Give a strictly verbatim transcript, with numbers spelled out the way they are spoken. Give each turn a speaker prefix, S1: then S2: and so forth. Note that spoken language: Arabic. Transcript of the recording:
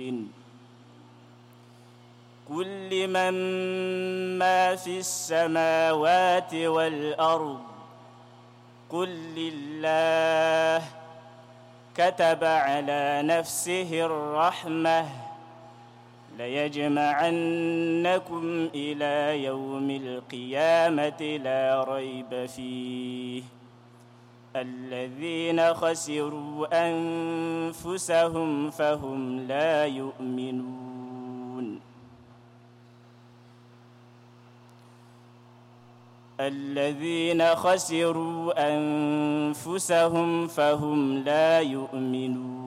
S1: قل لمن ما في السماوات والأرض قل لله كتب على نفسه الرحمة ليجمعنكم إلى يوم القيامة لا ريب فيه الذين خسروا أنفسهم فهم لا يؤمنون الذين خسروا أنفسهم فهم لا يؤمنون